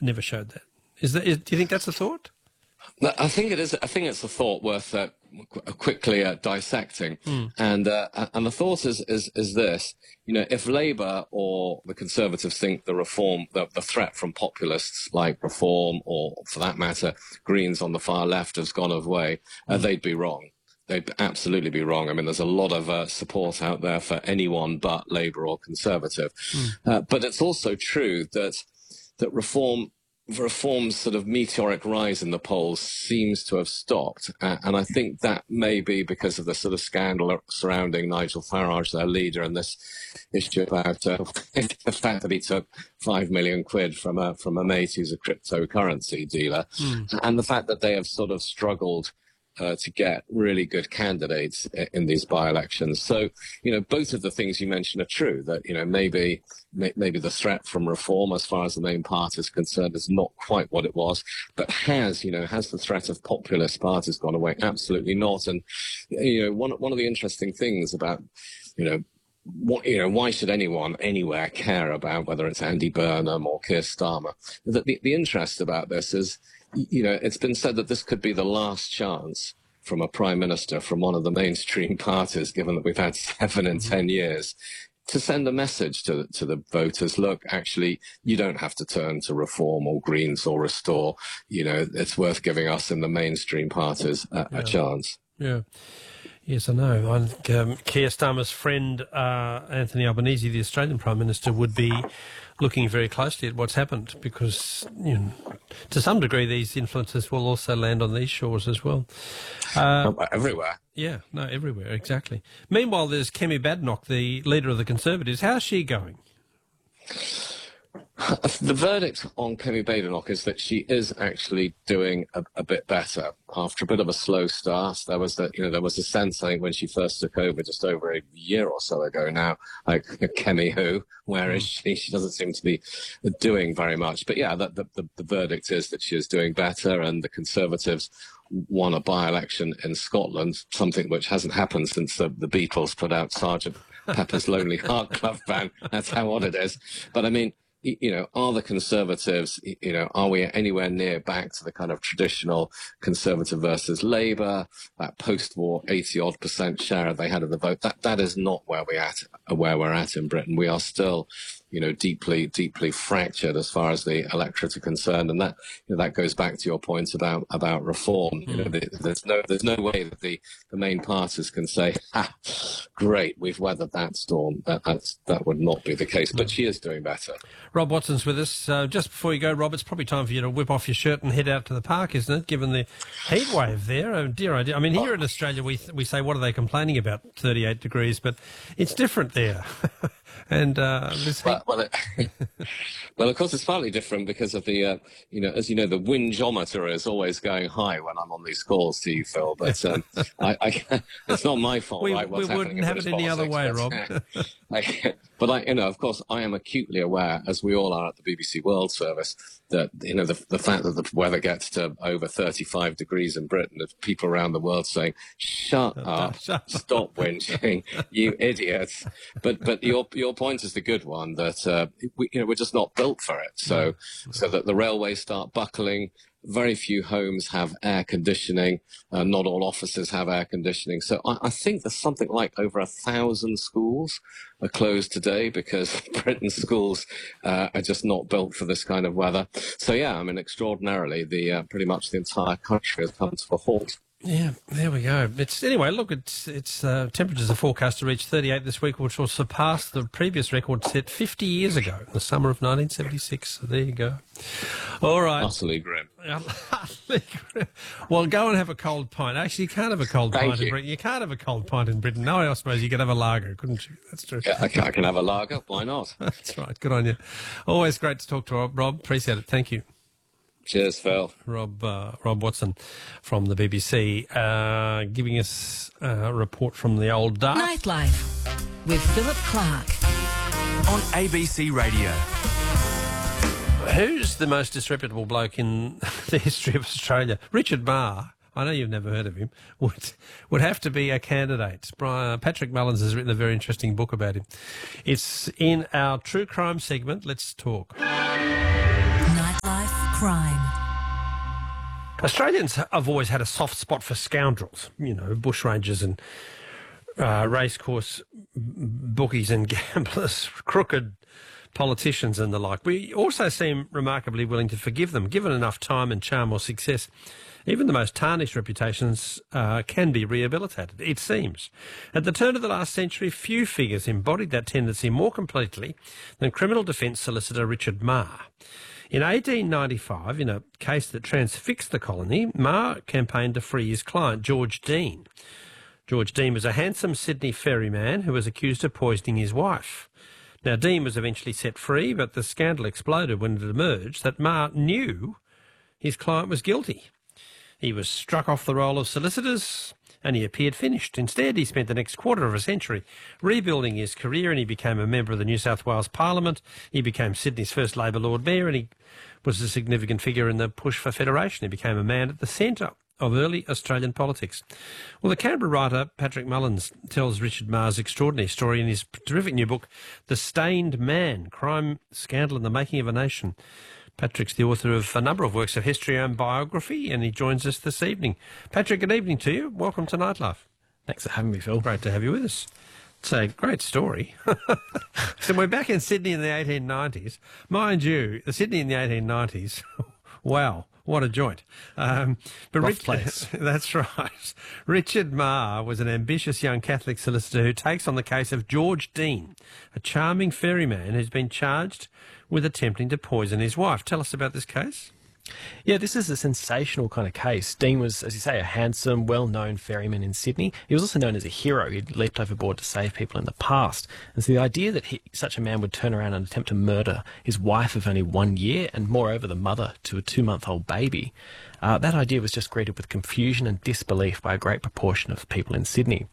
never showed that. Do you think that's a thought? I think it is. I think it's a thought worth quickly dissecting. And the thought is this: if Labour or the Conservatives think the threat from populists like Reform, or for that matter, Greens on the far left has gone away, they'd be wrong. They'd absolutely be wrong. I mean, there's a lot of support out there for anyone but Labour or Conservative. But it's also true that Reform's sort of meteoric rise in the polls seems to have stopped. And I think that may be because of the sort of scandal surrounding Nigel Farage, their leader, and this issue about the fact that he took 5 million quid from a mate who's a cryptocurrency dealer, and the fact that they have sort of struggled to get really good candidates in these by-elections. So, both of the things you mentioned are true, that, maybe the threat from Reform as far as the main party is concerned is not quite what it was, but has the threat of populist parties gone away? Absolutely not. And, one of the interesting things about, why should anyone anywhere care about whether it's Andy Burnham or Keir Starmer? That the interest about this is, it's been said that this could be the last chance from a prime minister from one of the mainstream parties, given that we've had 7 in 10 years, to send a message to the voters. Look, actually, you don't have to turn to Reform or Greens or Restore. It's worth giving us in the mainstream parties a chance. Yeah. Yes, I know. I think Keir Starmer's friend, Anthony Albanese, the Australian Prime Minister, would be looking very closely at what's happened, because to some degree these influences will also land on these shores as well. Everywhere. Yeah, no, everywhere, exactly. Meanwhile, there's Kemi Badenoch, the leader of the Conservatives. How's she going? The verdict on Kemi Badenoch is that she is actually doing a bit better after a bit of a slow start. There was a sense, I think, when she first took over just over a year or so ago now, like, Kemi who? Where is she? She doesn't seem to be doing very much. But yeah, the verdict is that she is doing better, and the Conservatives won a by-election in Scotland, something which hasn't happened since the Beatles put out Sgt. Pepper's Lonely Heart Club Band. That's how odd it is. But I mean, are the Conservatives, are we anywhere near back to the kind of traditional Conservative versus Labour, that post-war 80-odd% share they had of the vote? That is not where we're at in Britain. We are still, deeply, deeply fractured as far as the electorate are concerned, and that goes back to your point about Reform. There's no way that the main parties can say, great, we've weathered that storm. That would not be the case. But she is doing better. Rob Watson's with us. Just before you go, Rob, it's probably time for you to whip off your shirt and head out to the park, isn't it, given the heat wave there? Oh, dear, oh dear. I mean, here in Australia, we say, what are they complaining about, 38 degrees? But it's different there. And this heat... Well, of course, it's partly different because of the, as you know, the windjometer is always going high when I'm on these calls to you, Phil. But it's not my fault, right? We wouldn't have it any other way, Rob. But of course, I am acutely aware, as we all are at the BBC World Service, that the fact that the weather gets to over 35 degrees in Britain, there's people around the world saying, "Shut up, stop whinging, you idiots." But your point is the good one, that we're just not built for it. So that the railways start buckling. Very few homes have air conditioning. Not all offices have air conditioning. So I think there's something like over 1,000 schools are closed today because Britain's schools are just not built for this kind of weather. So yeah, I mean, extraordinarily, pretty much the entire country has come to a halt. Yeah, there we go. Anyway, look, it's temperatures are forecast to reach 38 this week, which will surpass the previous record set 50 years ago, the summer of 1976. So there you go. All right. Utterly grim. Well, go and have a cold pint. Actually, you can't have a cold pint in Britain. You can't have a cold pint in Britain. No, I suppose you could have a lager, couldn't you? That's true. Yeah, I can have a lager. Why not? That's right. Good on you. Always great to talk to Rob. Appreciate it. Thank you. Cheers, Phil. Rob Watson from the BBC, giving us a report from the old dark. Nightlife with Philip Clark on ABC Radio. Who's the most disreputable bloke in the history of Australia? Richard Marr. I know you've never heard of him. Would have to be a candidate. Patrick Mullins has written a very interesting book about him. It's in our true crime segment. Let's talk. Nightlife crime. Australians have always had a soft spot for scoundrels, bushrangers and racecourse bookies and gamblers, crooked politicians and the like. We also seem remarkably willing to forgive them. Given enough time and charm or success, even the most tarnished reputations can be rehabilitated, it seems. At the turn of the last century, few figures embodied that tendency more completely than criminal defence solicitor Richard Marr. In 1895, in a case that transfixed the colony, Marr campaigned to free his client, George Dean. George Dean was a handsome Sydney ferryman who was accused of poisoning his wife. Now, Dean was eventually set free, but the scandal exploded when it emerged that Marr knew his client was guilty. He was struck off the roll of solicitors and he appeared finished. Instead, he spent the next quarter of a century rebuilding his career, and he became a member of the New South Wales Parliament. He became Sydney's first Labor Lord Mayor, and he was a significant figure in the push for federation. He became a man at the centre of early Australian politics. Well, the Canberra writer Patrick Mullins tells Richard Marr's extraordinary story in his terrific new book, The Stained Man, Crime, Scandal and the Making of a Nation. Patrick's the author of a number of works of history and biography, and he joins us this evening. Patrick, good evening to you. Welcome to Nightlife. Thanks for having me, Phil. Great to have you with us. It's a great story. So we're back in Sydney in the 1890s. Mind you, the Sydney in the 1890s, wow, what a joint. But Rough place. That's right. Richard Marr was an ambitious young Catholic solicitor who takes on the case of George Dean, a charming ferryman who's been charged with attempting to poison his wife. Tell us about this case. Yeah, this is a sensational kind of case. Dean was, as you say, a handsome, well-known ferryman in Sydney. He was also known as a hero. He'd leapt overboard to save people in the past. And so the idea that such a man would turn around and attempt to murder his wife of only 1 year, and moreover the mother to a 2-month-old baby, that idea was just greeted with confusion and disbelief by a great proportion of people in Sydney.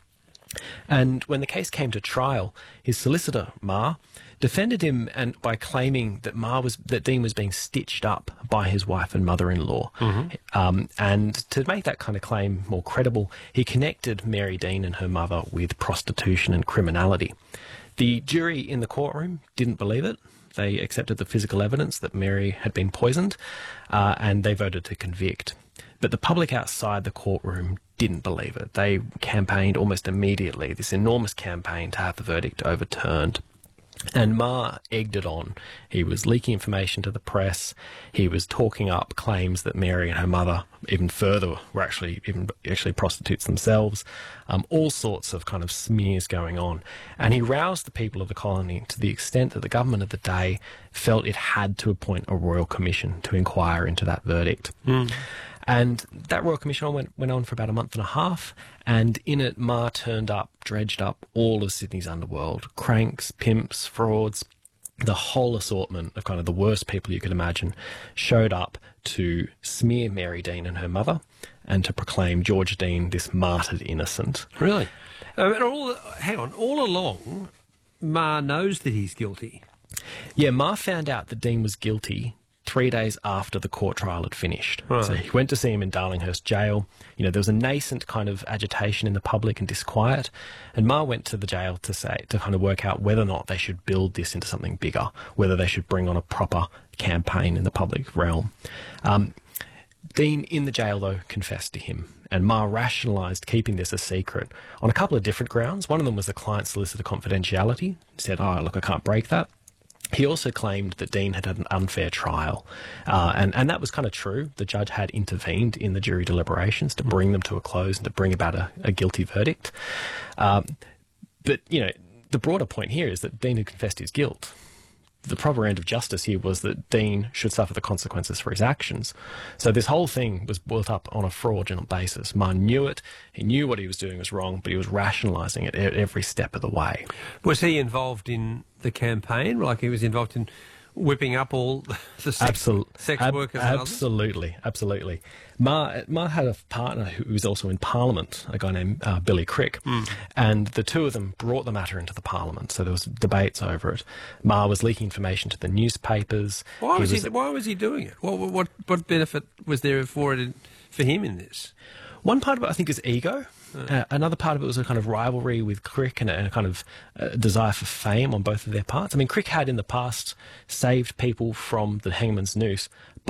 And when the case came to trial, his solicitor, Marr, defended him by claiming that Dean was being stitched up by his wife and mother-in-law. Mm-hmm. And to make that kind of claim more credible, he connected Mary Dean and her mother with prostitution and criminality. The jury in the courtroom didn't believe it. They accepted the physical evidence that Mary had been poisoned, and they voted to convict. But the public outside the courtroom didn't believe it. They campaigned almost immediately, this enormous campaign to have the verdict overturned. And Marr egged it on. He was leaking information to the press. He was talking up claims that Mary and her mother, even further, were actually prostitutes themselves. All sorts of kind of smears going on. And he roused the people of the colony to the extent that the government of the day felt it had to appoint a royal commission to inquire into that verdict. Mm. And that Royal Commission went on for about a month and a half, and in it Marr dredged up all of Sydney's underworld, cranks, pimps, frauds, the whole assortment of kind of the worst people you could imagine showed up to smear Mary Dean and her mother and to proclaim George Dean this martyred innocent. Really? All along, Marr knows that he's guilty. Yeah, Marr found out that Dean was guilty 3 days after the court trial had finished. Right. So he went to see him in Darlinghurst jail. There was a nascent kind of agitation in the public and disquiet, and Marr went to the jail to kind of work out whether or not they should build this into something bigger, whether they should bring on a proper campaign in the public realm. Dean, in the jail, though, confessed to him, and Marr rationalised keeping this a secret on a couple of different grounds. One of them was the client-solicitor confidentiality. He said, I can't break that. He also claimed that Dean had an unfair trial, and that was kind of true. The judge had intervened in the jury deliberations to bring them to a close and to bring about a guilty verdict. But, the broader point here is that Dean had confessed his guilt. The proper end of justice here was that Dean should suffer the consequences for his actions. So this whole thing was built up on a fraudulent basis. Marr knew it. He knew what he was doing was wrong, but he was rationalising it at every step of the way. Was he involved in the campaign? Like he was involved in whipping up all the sex workers? Absolutely. Marr had a partner who was also in Parliament, a guy named Billy Crick, and the two of them brought the matter into the Parliament, so there was debates over it. Marr was leaking information to the newspapers. Why was he doing it? What benefit was there for him in this? One part of it, I think, is ego. Another part of it was a kind of rivalry with Crick and a kind of desire for fame on both of their parts. I mean, Crick had in the past saved people from the hangman's noose